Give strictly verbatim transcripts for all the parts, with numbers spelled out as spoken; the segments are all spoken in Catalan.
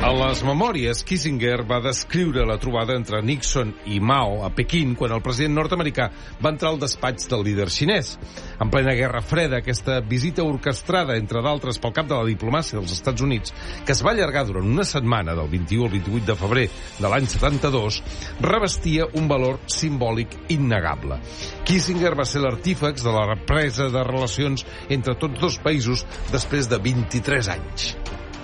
A les memòries, Kissinger va descriure la trobada entre Nixon i Mao a Pequín quan el president nord-americà va entrar al despatx del líder xinès. En plena Guerra Freda, aquesta visita orquestrada, entre d'altres, pel cap de la diplomàcia dels Estats Units, que es va allargar durant una setmana, del vint-i-u al vint-i-vuit de febrer de l'any setanta-dos, revestia un valor simbòlic innegable. Kissinger va ser l'artífex de la represa de relacions entre tots dos països després de vint-i-tres anys.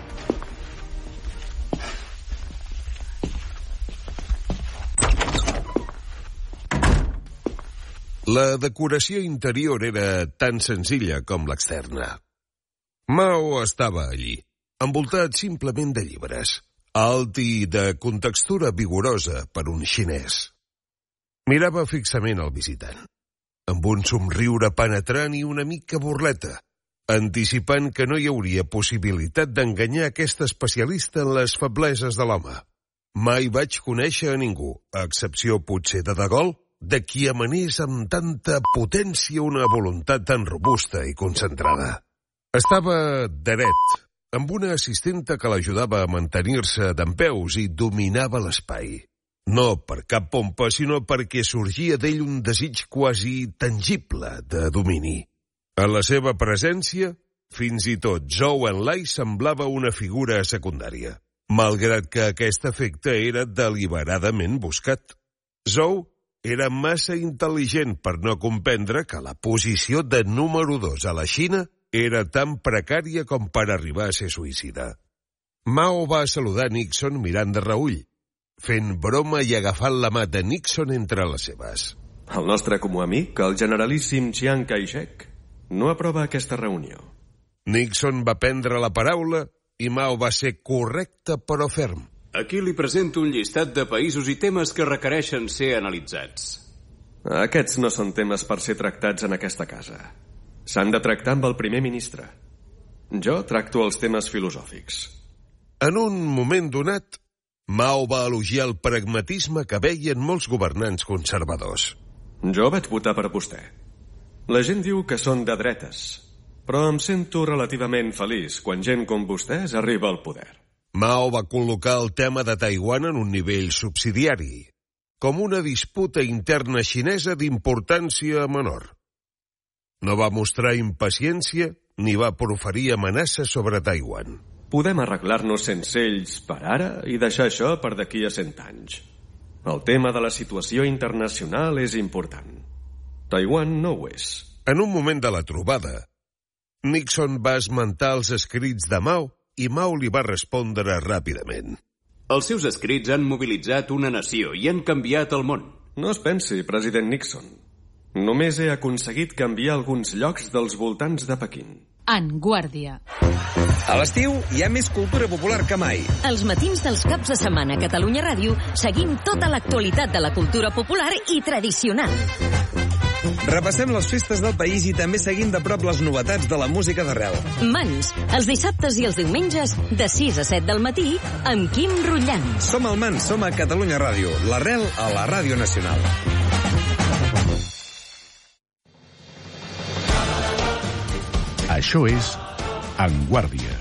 La decoració interior era tan senzilla com l'externa. Mao estava allí, envoltat simplement de llibres, alt i de contextura vigorosa per un xinès. Mirava fixament el visitant, amb un somriure penetrant i una mica burleta, anticipant que no hi hauria possibilitat d'enganyar aquest especialista en les febleses de l'home. Mai vaig conèixer a ningú, a excepció potser de De Gaulle, de qui emanés amb tanta potència una voluntat tan robusta i concentrada. Estava dret, amb una assistenta que l'ajudava a mantenir-se dempeus i dominava l'espai. No per cap pompa, sinó perquè sorgia d'ell un desig quasi tangible de domini. En la seva presència, fins i tot Zhou Enlai semblava una figura secundària, malgrat que aquest efecte era deliberadament buscat. Zhou era massa intel·ligent per no comprendre que la posició de número dos a la Xina era tan precària com per arribar a ser suïcida. Mao va saludar Nixon mirant de reüll, fent broma i agafant la mà de Nixon entre les seves. El nostre comú amic, el generalíssim Chiang Kai-shek, no aprova aquesta reunió. Nixon va prendre la paraula i Mao va ser correcte però ferm. Aquí li presento un llistat de països i temes que requereixen ser analitzats. Aquests no són temes per ser tractats en aquesta casa. S'han de tractar amb el primer ministre. Jo tracto els temes filosòfics. En un moment donat, Mao va elogiar el pragmatisme que veien molts governants conservadors. Jo vaig votar per vostè. La gent diu que són de dretes, però em sento relativament feliç quan gent com vostès arriba al poder. Mao va col·locar el tema de Taiwan en un nivell subsidiari, com una disputa interna xinesa d'importància menor. No va mostrar impaciència ni va proferir amenaces sobre Taiwan. Podem arreglar-nos sense ells per ara i deixar això per d'aquí a cent anys. El tema de la situació internacional és important. Taiwan no ho és. En un moment de la trobada, Nixon va esmentar els escrits de Mao i Mao li va respondre ràpidament. Els seus escrits han mobilitzat una nació i han canviat el món. No es pensi, president Nixon. Només he aconseguit canviar alguns llocs dels voltants de Pequín. En Guàrdia. A l'estiu hi ha més cultura popular que mai. Els matins dels caps de setmana a Catalunya Ràdio seguim tota l'actualitat de la cultura popular i tradicional. Repassem les festes del país i també seguim de prop les novetats de la música d'arrel. Mans, els dissabtes i els diumenges, de sis a set del matí, amb Quim Rullant. Som al Mans, som a Catalunya Ràdio, l'arrel a la Ràdio Nacional. Això és En Guàrdia.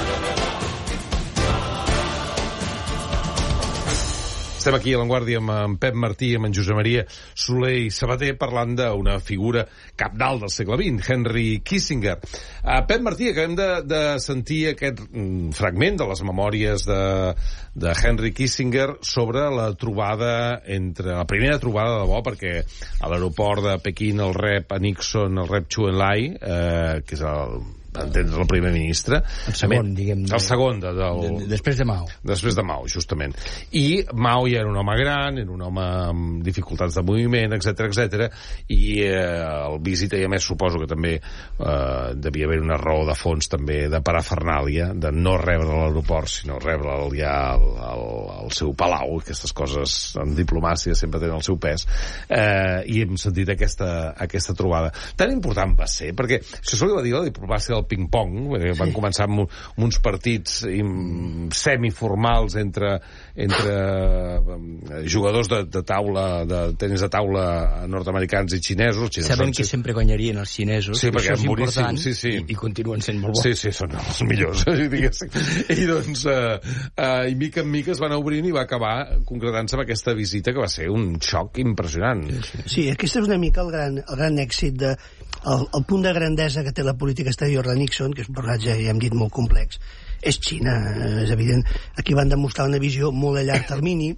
Estem aquí a l'Avantguàrdia amb en Pep Martí, amb en Josep Maria Soler i Sabater, parlant d'una figura cabdal del segle vint, Henry Kissinger. Uh, Pep Martí, acabem de, de sentir aquest mm, fragment de les memòries de, de Henry Kissinger sobre la trobada entre... la primera trobada de debò, perquè a l'aeroport de Pequín el rep a Nixon, el rep Zhou Enlai, eh, que és el... entendre el primer ministre. El segon, diguem. El segon, de, del... De, de, després de Mao. Després de Mao, justament. I Mao ja era un home gran, era un home amb dificultats de moviment, etcètera, etcètera, i eh, el visita, i a més suposo que també eh, devia haver una raó de fons també de parafernàlia, de no rebre a l'aeroport, sinó rebre'l ja al, al, al seu palau. Aquestes coses en diplomàcia sempre tenen el seu pes. Eh, I hem sentit aquesta, aquesta trobada. Tan important va ser, perquè això se li va dir la diplomàcia del ping-pong, sí. Van començar amb, amb uns partits semiformals entre, entre jugadors de, de taula, de tenis de taula nord-americans i xinesos. Sabem que sempre guanyarien els xinesos, sí, perquè això és important, sí, sí. I, i continuen sent molt bons. Sí, sí, són els millors, diguéssim. I doncs, eh, eh, i mica en mica es van obrint i va acabar concretant-se amb aquesta visita que va ser un xoc impressionant. Sí, aquest és una mica el gran, el gran èxit de... El, el punt de grandesa que té la política exterior de Nixon, que és un personatge, ja hem dit, molt complex, és Xina, és evident. Aquí van demostrar una visió molt a llarg termini.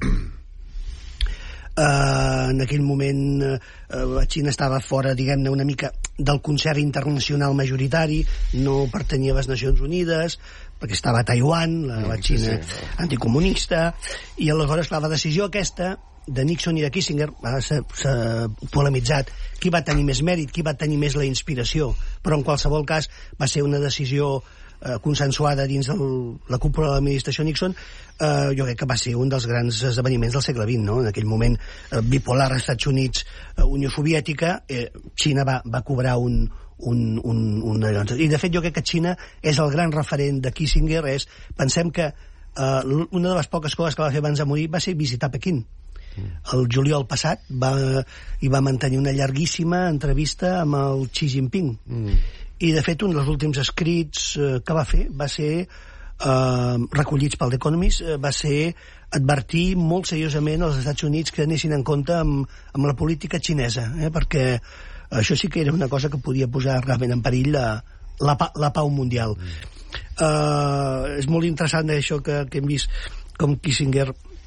Uh, en aquell moment uh, la Xina estava fora, diguem-ne, una mica del concert internacional majoritari, no pertanyia a les Nacions Unides, perquè estava a Taiwan, la, la Xina sí, sí. anticomunista, i aleshores clar, la decisió aquesta de Nixon i de Kissinger s'ha polemitzat qui va tenir més mèrit, qui va tenir més la inspiració, però en qualsevol cas va ser una decisió eh, consensuada dins el, la cúpula de l'administració Nixon. eh, jo crec que va ser un dels grans esdeveniments del segle vint, no? En aquell moment eh, bipolar Estats Units, eh, Unió Soviètica, eh, Xina va, va cobrar un, un, un, un... I de fet jo crec que Xina és el gran referent de Kissinger. És, pensem que eh, una de les poques coses que va fer abans de morir va ser visitar Pequín. El juliol passat va, i va mantenir una llarguíssima entrevista amb el Xi Jinping. Mm. I de fet un dels últims escrits eh, que va fer va ser eh, recollits pel The Economist, eh, va ser advertir molt seriosament als Estats Units que anessin en compte amb, amb la política xinesa, eh, perquè això sí que era una cosa que podia posar realment en perill la, la, pa, la pau mundial. Mm. Eh, és molt interessant això que, que hem vist com Kissinger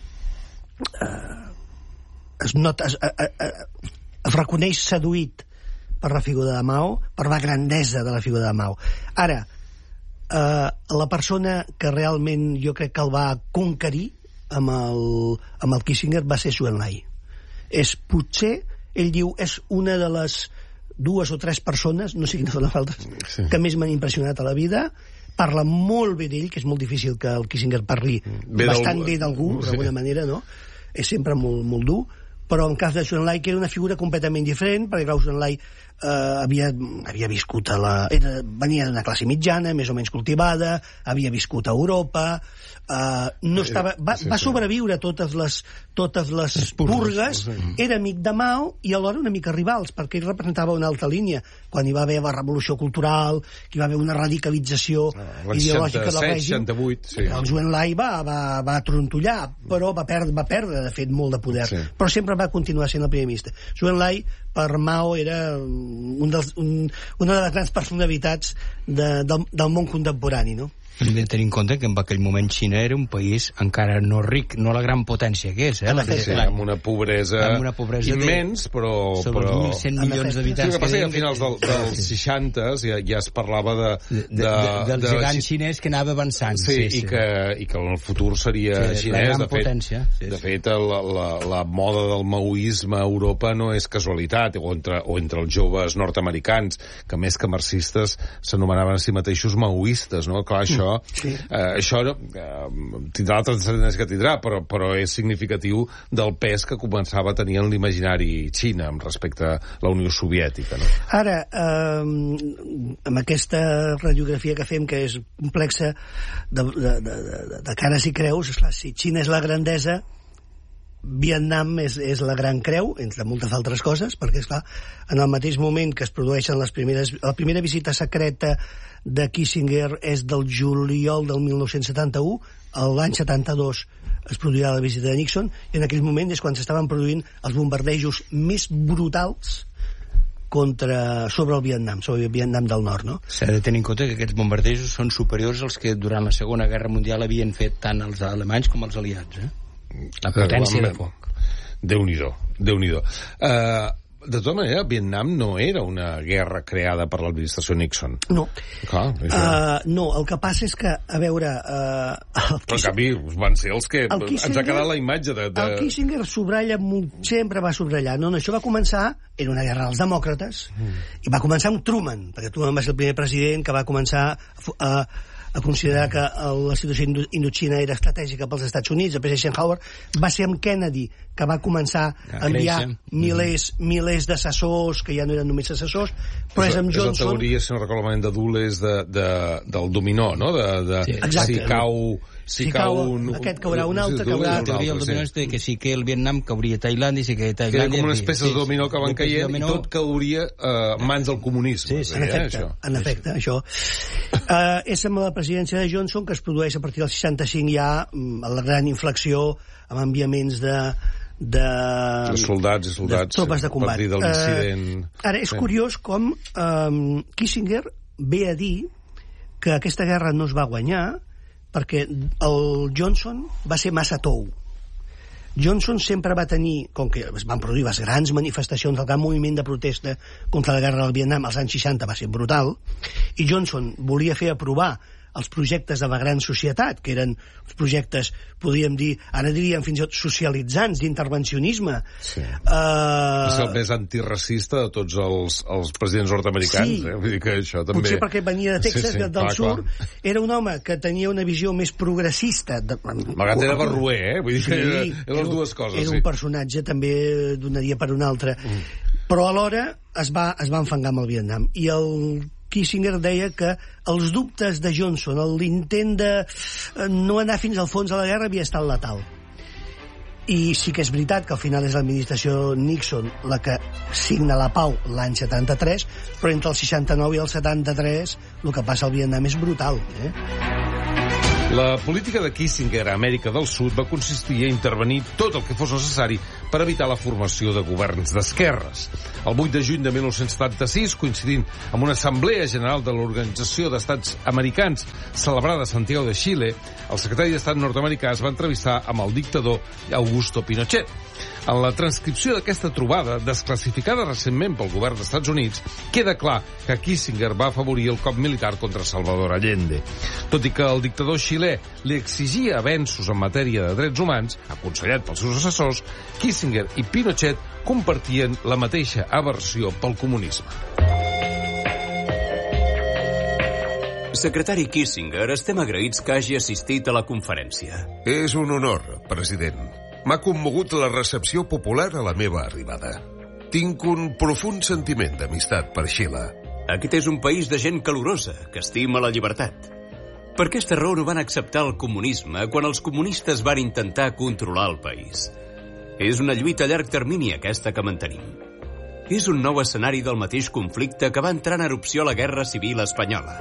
eh, es nota, es, es, es, es reconeix seduït per la figura de Mao, per la grandesa de la figura de Mao. Ara, eh, la persona que realment jo crec que el va conquerir amb el, amb el Kissinger va ser Zhou Enlai. És potser, ell diu, és una de les dues o tres persones, no sé quines són les altres, sí. que més m'han impressionat a la vida. Parla molt bé d'ell, que és molt difícil que el Kissinger parli bé bastant bé d'algú, sí. d'alguna manera, no? És sempre molt, molt dur. Però en cas de Zhou Enlai, que era una figura completament diferent, perquè Zhou Enlai eh, havia, havia viscut a la... Era, venia d'una classe mitjana, més o menys cultivada, havia viscut a Europa, eh, no estava, va, va sobreviure a totes les, totes les purgues, era amic de Mao i alhora una mica rivals, perquè ell representava una altra línia. Quan hi va haver la revolució cultural, que hi va haver una radicalització ah, ideològica del règim, seixanta-vuit, sí. el Zhou Enlai va, va, va trontollar, però va perdre, va perdre, de fet, molt de poder. Sí. Però sempre va continuar sent el primer ministre. Zhou Enlai, per Mao, era un dels, un, una de les grans personalitats de, del, del món contemporani, no? Hem de tenir en compte que en aquell moment Xina era un país encara no ric, no la gran potència que és, eh? La sí, sí, amb una pobresa, amb una pobresa immens, de, però... Sobre però... mil cent milions d'habitants. Sí, el que passa que a finals del, dels seixantes ja, ja es parlava de... de, de, de, de del de, gegant de... xinès que anava avançant. Sí, sí, sí. I, que, i que en el futur seria sí, xinès. La gran de fet, potència. Sí, de fet, la, la, la moda del maoisme a Europa no és casualitat, o entre, o entre els joves nord-americans, que més que marxistes s'anomenaven a si mateixos maoistes, no? Clar, això... Sí. Eh, això eh, tindrà la transcendència que tindrà, però, però és significatiu del pes que començava a tenir en l'imaginari Xina amb respecte a la Unió Soviètica. No? Ara, eh, amb aquesta radiografia que fem, que és complexa de, de, de, de, de cares i creus, esclar, si Xina és la grandesa, Vietnam és, és la gran creu, entre moltes altres coses, perquè, esclar, en el mateix moment que es produeixen les primeres... La primera visita secreta de Kissinger és del juliol del mil nou-cents setanta-u, l'any setanta-dos es produirà la visita de Nixon, i en aquell moment és quan s'estaven produint els bombardejos més brutals contra, sobre el Vietnam, sobre el Vietnam del Nord, no? S'ha de tenir en compte que aquests bombardejos són superiors als que durant la Segona Guerra Mundial havien fet tant els alemanys com els aliats, eh? La potència de foc. Déu-n'hi-do, Déu-n'hi-do. Uh, de tota manera, Vietnam no era una guerra creada per l'administració Nixon. No. Clar, uh, no, el que passa és que, a veure... Uh, Però en canvi van ser els que ens ha quedat la imatge de... de... El Kissinger subratlla, sempre va subratllar. No, no, això va començar, era una guerra dels demòcrates, mm. i va començar amb Truman, perquè Truman va ser el primer president que va començar a, a, a considerar que la situació Indoxina era estratègica pels Estats Units. El president Eisenhower va ser amb Kennedy que va començar a enviar milers, milers d'assessors, que ja no eren només assessors, però és amb Johnson... És la teoria, si no recordo malament, de Dulles de, de, del dominó, no? De, de, sí, exacte. Si cau... Si, si cau un, aquest caurà un altre, caurà... La teoria del dominó és que si que el Vietnam cauria Tailàndia, si que Tailàndia... Que era com una espècie de dominó que van caient i tot cauria a mans del comunisme. Sí, sí, en efecte, això. en efecte, això. Uh, és amb la presidència de Johnson que es produeix a partir del seixanta-cinc ja la gran inflexió amb enviaments de... de, de soldats i soldats de tropes de combat. A partir de l'incident... Uh, ara, és sí. curiós com um, Kissinger ve a dir que aquesta guerra no es va guanyar perquè el Johnson va ser massa tou. Johnson sempre va tenir, com que es van produir les grans manifestacions, el gran moviment de protesta contra la guerra del Vietnam als anys seixanta va ser brutal, i Johnson volia fer aprovar els projectes de la gran societat, que eren els projectes, podríem dir, ara diríem fins i tot socialitzants, d'intervencionisme. Sí. Uh... És el més antiracista de tots els, els presidents nord-americans. Sí. Eh? Vull dir que això també... Potser perquè venia de Texas, sí, sí, del clar, sur, clar. Era un home que tenia una visió més progressista. De... Malgrat era barruer, eh? Vull dir que sí, era, eren les dues coses. Era sí. un personatge també d'un dia per un altre. Mm. Però alhora es va, es va enfangar amb el Vietnam. I el Kissinger deia que els dubtes de Johnson, l'intent de no anar fins al fons de la guerra havia estat letal. I sí que és veritat que al final és l'administració Nixon la que signa la pau l'any setanta-tres, però entre el seixanta-nou i el setanta-tres el que passa al Vietnam és brutal. Eh? La política de Kissinger a Amèrica del Sud va consistir a intervenir tot el que fos necessari per evitar la formació de governs d'esquerres. El vuit de juny de mil nou-cents setanta-sis, coincidint amb una assemblea general de l'Organització d'Estats Americans celebrada a Santiago de Xile, el secretari d'Estat nord-americà es va entrevistar amb el dictador Augusto Pinochet. En la transcripció d'aquesta trobada, desclassificada recentment pel govern dels Estats Units, queda clar que Kissinger va afavorir el cop militar contra Salvador Allende. Tot i que el dictador xilè li exigia avenços en matèria de drets humans, aconsellat pels seus assessors, Kissinger i Pinochet compartien la mateixa aversió pel comunisme. Secretari Kissinger, estem agraïts que hagi assistit a la conferència. És un honor, president. M'ha commogut la recepció popular a la meva arribada. Tinc un profund sentiment d'amistat per Xile. Aquest és un país de gent calorosa, que estima la llibertat. Per aquesta raó no van acceptar el comunisme quan els comunistes van intentar controlar el país. És una lluita a llarg termini aquesta que mantenim. És un nou escenari del mateix conflicte que va entrar en erupció a la Guerra Civil Espanyola.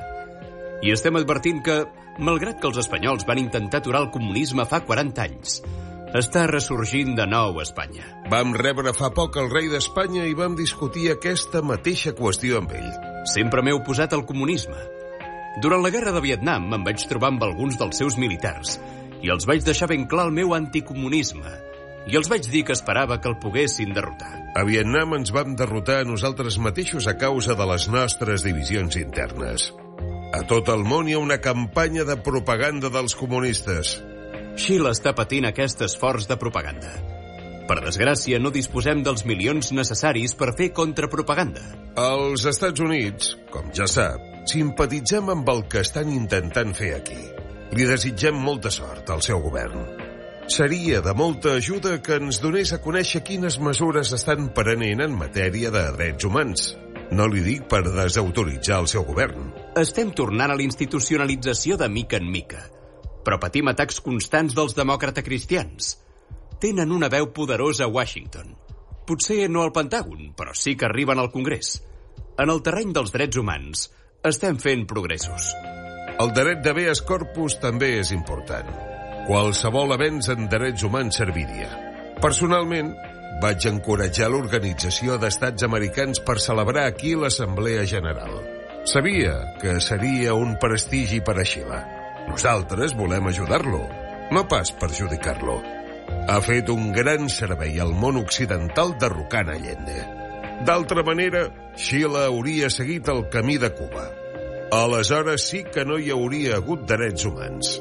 I estem advertint que, malgrat que els espanyols van intentar aturar el comunisme fa quaranta anys, està ressorgint de nou a Espanya. Vam rebre fa poc el rei d'Espanya i vam discutir aquesta mateixa qüestió amb ell. Sempre m'he oposat al comunisme. Durant la guerra de Vietnam em vaig trobar amb alguns dels seus militars i els vaig deixar ben clar el meu anticomunisme i els vaig dir que esperava que el poguessin derrotar. A Vietnam ens vam derrotar a nosaltres mateixos a causa de les nostres divisions internes. A tot el món hi ha una campanya de propaganda dels comunistes. Xile està patint aquest esforç de propaganda. Per desgràcia, no disposem dels milions necessaris per fer contrapropaganda. Els Estats Units, com ja sap, simpatitzem amb el que estan intentant fer aquí. Li desitgem molta sort al seu govern. Seria de molta ajuda que ens donés a conèixer quines mesures estan prenent en matèria de drets humans. No li dic per desautoritzar el seu govern. Estem tornant a la institucionalització de mica en mica, però patim atacs constants dels demòcrates cristians. Tenen una veu poderosa a Washington. Potser no al Pentàgon, però sí que arriben al Congrés. En el terreny dels drets humans estem fent progressos. El dret d'habeas corpus també és important. Qualsevol avenç en drets humans serviria. Personalment, vaig encoratjar l'Organització d'Estats Americans per celebrar aquí l'Assemblea General. Sabia que seria un prestigi per a Xile. Nosaltres volem ajudar-lo, no pas perjudicar-lo. Ha fet un gran servei al món occidental derrocant Allende. D'altra manera, Xile hauria seguit el camí de Cuba. Aleshores sí que no hi hauria hagut drets humans.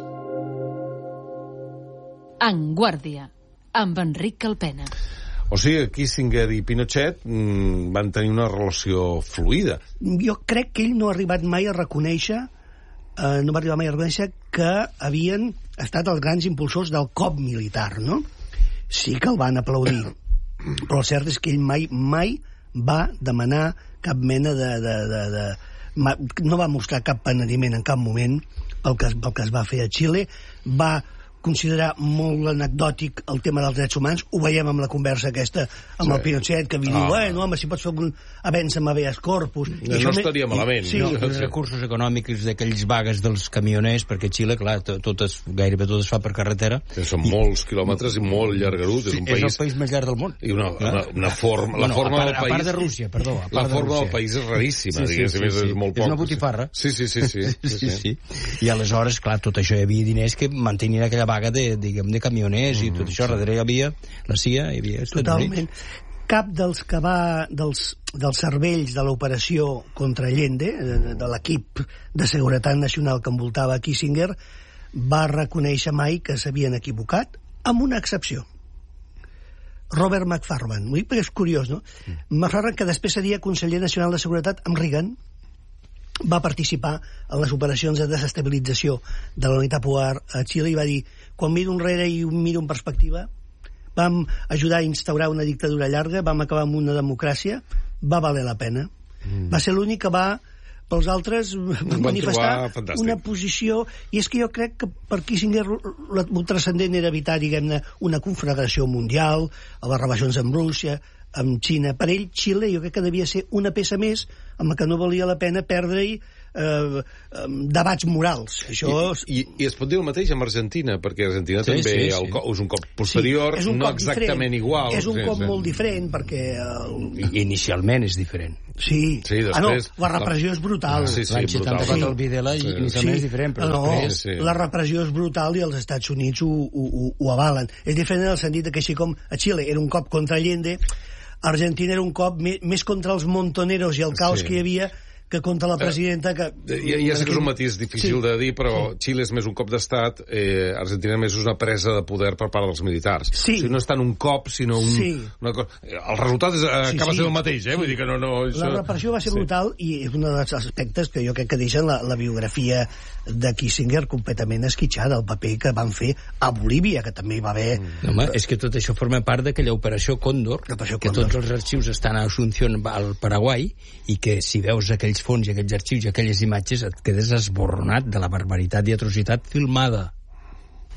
En Guàrdia, amb Enric Calpena. O sigui, Kissinger i Pinochet mmm, van tenir una relació fluida. Jo crec que ell no ha arribat mai a reconèixer eh, no va arribar mai a reconèixer que havien estat els grans impulsors del cop militar, no? Sí que el van aplaudir, però el cert és que ell mai, mai va demanar cap mena de... de, de, de no va mostrar cap penediment en cap moment pel que, pel que es va fer a Xile. Va considerar molt anecdòtic el tema dels drets humans. Ho veiem amb la conversa aquesta amb sí. el Pinochet, que vi ah. diu, bueno, home, si pots fer algun avenç amb habeas corpus... No, no estaria malament. Sí, no, els recursos econòmics d'aquells vagues dels camioners, perquè Xile, clar, tot es, gairebé tot es fa per carretera. Sí, són i... molts quilòmetres i molt llargarut. Sí, és, un país... és el país més llarg del món. I una, una, una forma... La bueno, forma a, part, del país... a part de Rússia, perdó. A part la forma de del país és raríssima, sí, sí, diguéssim, sí, sí. és molt poc. És una botifarra. Sí, sí, sí. sí, sí, sí, sí. sí. I aleshores, clar, tot això hi havia diners que mantenien aquella vaga de, diguem, de camioners mm, i tot això, sí. darrere hi havia la C I A, hi havia... Totalment. Cap dels que va dels, dels cervells de l'operació contra Allende, de, de l'equip de seguretat nacional que envoltava Kissinger, va reconèixer mai que s'havien equivocat, amb una excepció. Robert McFarlane. Ho dic perquè és curiós, no? Mm. McFarlane, que després seria conseller nacional de seguretat amb Reagan, va participar en les operacions de desestabilització de la unitat popular a Xile i va dir, quan miro enrere i miro en perspectiva, vam ajudar a instaurar una dictadura llarga, vam acabar amb una democràcia, va valer la pena. Mm. Va ser l'únic que va, pels altres, manifestar una posició, i és que jo crec que per Kissinger el transcendent era evitar, diguem-ne, una conflagració mundial, a les relacions amb Rússia, amb Xina. Per ell, Xile, jo crec que devia ser una peça més amb la que no valia la pena perdre-hi eh, debats morals. Això... I, i, I es pot dir el mateix amb Argentina, perquè Argentina sí, també sí, sí. El, és un cop posterior, sí, un no cop exactament diferent. Igual. És un sí, cop sí. molt diferent, perquè... El... I, inicialment és diferent. Sí, sí després, ah, no, la repressió és brutal. Ah, sí, sí, L'any setanta-quatre sí. el Videla sí. inicialment sí. és diferent, però no, després... Sí. La repressió és brutal i els Estats Units ho, ho, ho, ho avalen. És diferent en el sentit que així com a Xile era un cop contra Allende, Argentina era un cop més contra els montoneros i el caos sí. que hi havia que contra la presidenta que... Ja, ja sé que és un matís difícil sí. de dir, però sí. Xile és més un cop d'estat, eh, Argentina més és una presa de poder per part dels militars. Sí. O sigui, no és tant un cop, sinó un... Sí. Una cosa... El resultat és, eh, sí, acaba sí. sent el mateix, eh? Vull dir que no... no això... La repressió va ser sí. brutal i és un dels aspectes que jo crec que deixen la, la biografia de Kissinger completament esquitxada, el paper que van fer a Bolívia, que també hi va haver... No, home, és que tot això forma part d'aquella operació Còndor, que Còndor. Tots els arxius estan a Asunción, al Paraguai, i que si veus aquells fons i aquells arxius i aquelles imatges et quedes esborronat de la barbaritat i atrocitat filmada.